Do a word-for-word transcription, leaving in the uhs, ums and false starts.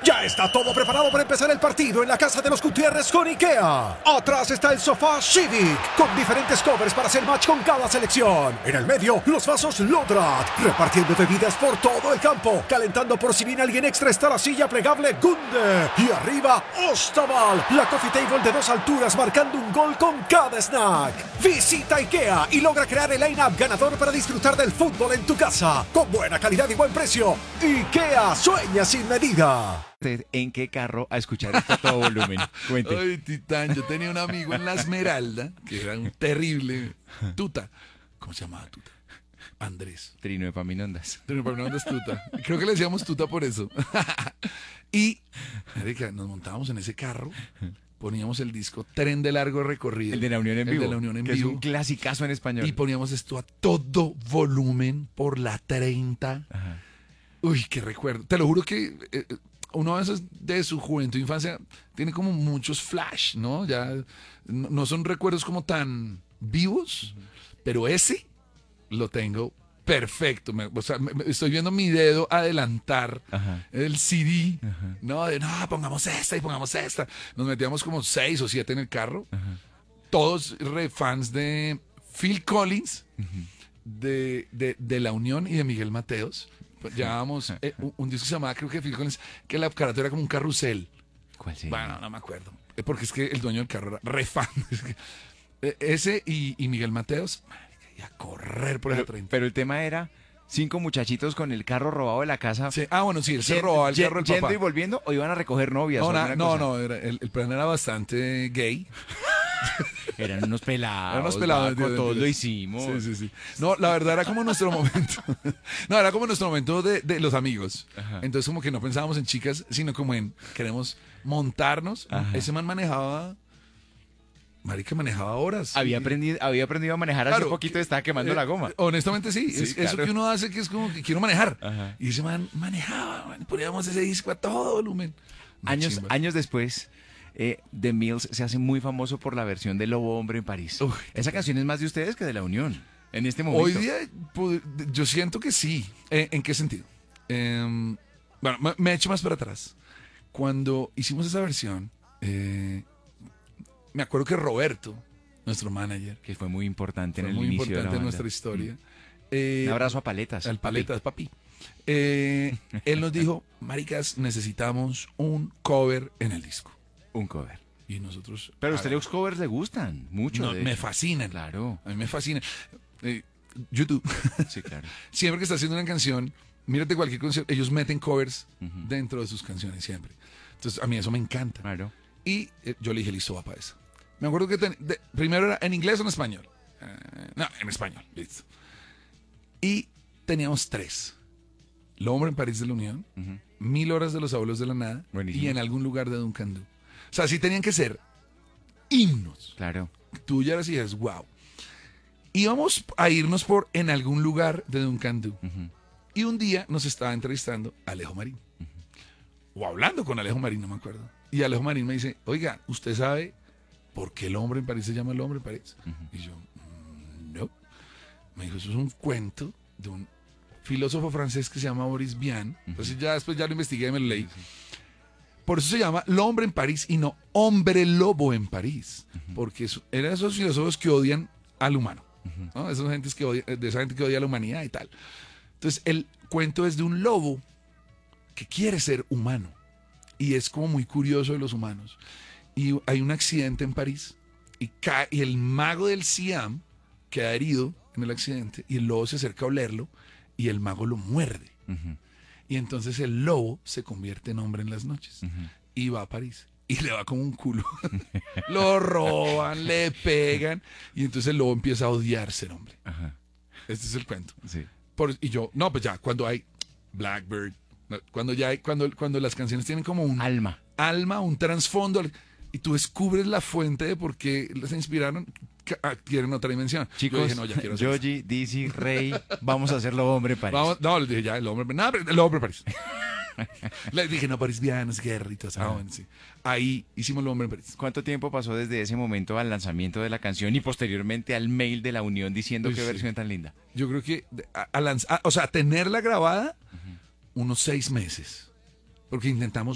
Ya está todo preparado para empezar el partido en la casa de los Gutiérrez con IKEA. Atrás está el sofá Civic, con diferentes covers para hacer match con cada selección. En el medio, los vasos Lodrat, repartiendo bebidas por todo el campo. Calentando por si viene alguien extra está la silla plegable Gunde. Y arriba, Ostaval, la coffee table de dos alturas marcando un gol con cada snack. Visita IKEA y logra crear el line-up ganador para disfrutar del fútbol en tu casa. Con buena calidad y buen precio. IKEA, sueña sin medida. ¿En qué carro a escuchar esto a todo volumen? Cuente. Ay, Titán, yo tenía un amigo en La Esmeralda que era un terrible tuta. ¿Cómo se llamaba tuta? Andrés. Trino de Paminondas. Trino de Paminondas tuta. Creo que le decíamos tuta por eso. Y, marica, nos montábamos en ese carro, poníamos el disco Tren de Largo Recorrido. El de la Unión en Vivo. El de la Unión en que Vivo. es un clasicazo en español. Y poníamos esto a todo volumen por la treinta. Ajá. Uy, qué recuerdo. Te lo juro que eh, uno a veces de su juventud e infancia tiene como muchos flash, ¿no? Ya no, no son recuerdos como tan vivos, uh-huh. Pero ese lo tengo perfecto. Me, o sea, me, me, estoy viendo mi dedo adelantar, ajá, el C D, ajá, ¿no? De no, pongamos esta y pongamos esta. Nos metíamos como seis o siete en el carro, ajá, todos re fans de Phil Collins, uh-huh, de, de, de La Unión y de Miguel Mateos. Llevábamos eh, un, un disco que se llamaba, creo que Phil Collins, que la carátula era como un carrusel. ¿Cuál sí? Bueno, no me acuerdo. Porque es que el dueño del carro era re fan. Ese y, y Miguel Mateos, y a correr por esa treinta. Pero el tema era cinco muchachitos con el carro robado de la casa. Sí. Ah, bueno, sí, él se robaba el y, carro del yendo papá. y volviendo, o iban a recoger novias. No, o na, no, cosa. no, era, el, el plan era bastante gay. Eran unos pelados. Eran unos pelados. Con todos lo hicimos. Sí, sí, sí. No, la verdad era como nuestro momento. No, era como nuestro momento de, de los amigos. Ajá. Entonces como que no pensábamos en chicas, sino como en queremos montarnos. Ajá. Ese man manejaba... Marica, manejaba horas. Había, aprendido, había aprendido a manejar, claro, hace poquito, estaba quemando eh, la goma. Honestamente sí, sí, es, claro, eso que uno hace que es como que quiero manejar. Ajá. Y ese man manejaba, man, poníamos ese disco a todo volumen. Años, años después, eh, The Mills se hace muy famoso por la versión de Lobo Hombre en París. Uf, Esa canción es más de ustedes que de La Unión, en este momento. Hoy día, yo siento que sí. ¿En, en qué sentido? Eh, bueno, me, me echo más para atrás. Cuando hicimos esa versión... Eh, me acuerdo que Roberto, nuestro manager, que fue muy importante fue en el muy inicio importante de la en nuestra historia. Mm. Eh, Un abrazo a Paletas. Al Paletas, papi. papi. Eh, él nos dijo, maricas, necesitamos un cover en el disco. Un cover. Y nosotros... Pero a usted los covers le gustan mucho. No, me fascinan. Claro. A mí me fascinan. Eh, YouTube. Sí, claro. Siempre que está haciendo una canción, mírate cualquier concierto, ellos meten covers uh-huh. dentro de sus canciones siempre. Entonces, a mí eso me encanta. Claro. Y eh, yo le dije, listo, va para eso. Me acuerdo que ten, de, primero era en inglés o en español. Uh, no, en español, listo. Y teníamos tres. Lo Hombre en París de la Unión, uh-huh. Mil Horas de los Abuelos de la Nada, buenísimo, y En Algún Lugar de Duncan Du. O sea, sí tenían que ser himnos. Claro. Tú ya eras y dices, wow. Íbamos a irnos por En Algún Lugar de Duncan Du. Uh-huh. Y un día nos estaba entrevistando Alejo Marín. Uh-huh. O hablando con Alejo Marín, no me acuerdo. Y Alejo Marín me dice, oiga, ¿usted sabe por qué El Hombre en París se llama El Hombre en París? Uh-huh. Y yo, mmm, no. Me dijo, eso es un cuento de un filósofo francés que se llama Boris Vian. Uh-huh. Entonces ya después ya lo investigué y me lo leí. Uh-huh. Por eso se llama El Hombre en París y no Hombre Lobo en París. Uh-huh. Porque eso, eran esos filósofos que odian al humano. Uh-huh. ¿No? Esas gentes que odia, de esa gente que odia a la humanidad y tal. Entonces el cuento es de un lobo que quiere ser humano. Y es como muy curioso de los humanos. Y hay un accidente en París y, cae, y el mago del Siam queda herido en el accidente y el lobo se acerca a olerlo y el mago lo muerde. Uh-huh. Y entonces el lobo se convierte en hombre en las noches. Uh-huh. Y va a París. Y le va como un culo. Lo roban, le pegan. Y entonces el lobo empieza a odiar ser hombre. Uh-huh. Este es el cuento. Sí. Por, y yo, no, pues ya, cuando hay Blackbird, cuando ya hay, cuando, cuando las canciones tienen como un alma, alma, un trasfondo, y tú descubres la fuente de por qué las inspiraron, adquieren otra dimensión. Chicos, yo dije, no, ya quiero hacer Yogi, Dizzy, Rey, vamos a hacerlo Hombre en París. Vamos, no, les dije ya, el hombre, nada, el hombre en París. Les dije, no, París bien, es guerritas, ah, bueno, sí. Ahí hicimos el Hombre en París. ¿Cuánto tiempo pasó desde ese momento al lanzamiento de la canción y posteriormente al mail de la Unión diciendo Uy, qué sí. versión tan linda? Yo creo que, a, a lanz, a, o sea, tenerla grabada, uh-huh. unos seis meses. Porque intentamos